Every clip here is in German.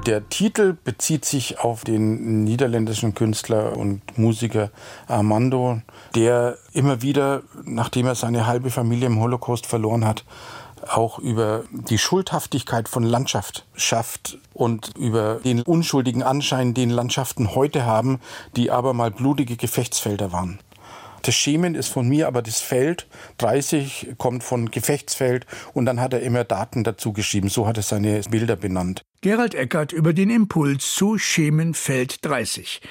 Der Titel bezieht sich auf den niederländischen Künstler und Musiker Armando, der immer wieder, nachdem er seine halbe Familie im Holocaust verloren hat, auch über die Schuldhaftigkeit von Landschaft schafft und über den unschuldigen Anschein, den Landschaften heute haben, die aber mal blutige Gefechtsfelder waren. Das Schemen ist von mir, aber das Feld 30 kommt von Gefechtsfeld und dann hat er immer Daten dazu geschrieben. So hat er seine Bilder benannt. Gerald Eckert über den Impuls zu Schemenfeld 30.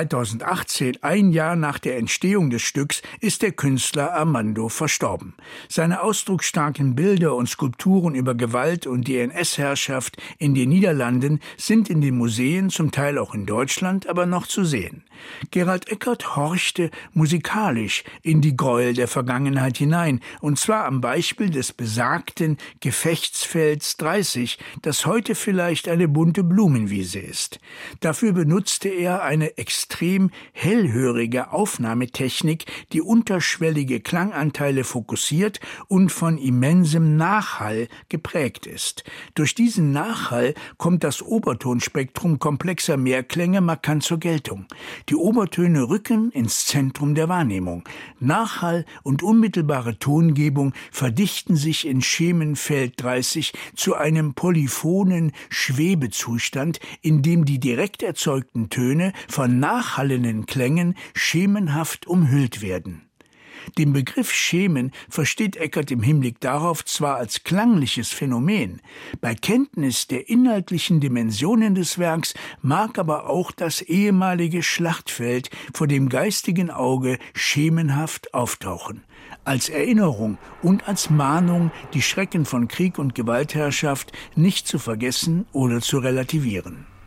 2018, ein Jahr nach der Entstehung des Stücks, ist der Künstler Armando verstorben. Seine ausdrucksstarken Bilder und Skulpturen über Gewalt und die NS-Herrschaft in den Niederlanden sind in den Museen, zum Teil auch in Deutschland, aber noch zu sehen. Gerald Eckert horchte musikalisch in die Gräuel der Vergangenheit hinein, und zwar am Beispiel des besagten Gefechtsfelds 30, das heute vielleicht eine bunte Blumenwiese ist. Dafür benutzte er eine extrem hellhörige Aufnahmetechnik, die unterschwellige Klanganteile fokussiert und von immensem Nachhall geprägt ist. Durch diesen Nachhall kommt das Obertonspektrum komplexer Mehrklänge markant zur Geltung. Die Obertöne rücken ins Zentrum der Wahrnehmung. Nachhall und unmittelbare Tongebung verdichten sich in Schemenfeld 30 zu einem polyphonen Schwebezustand, in dem die direkt erzeugten Töne von nachhallenden Klängen schemenhaft umhüllt werden. Den Begriff Schemen versteht Eckert im Hinblick darauf zwar als klangliches Phänomen, bei Kenntnis der inhaltlichen Dimensionen des Werks mag aber auch das ehemalige Schlachtfeld vor dem geistigen Auge schemenhaft auftauchen. Als Erinnerung und als Mahnung, die Schrecken von Krieg und Gewaltherrschaft nicht zu vergessen oder zu relativieren.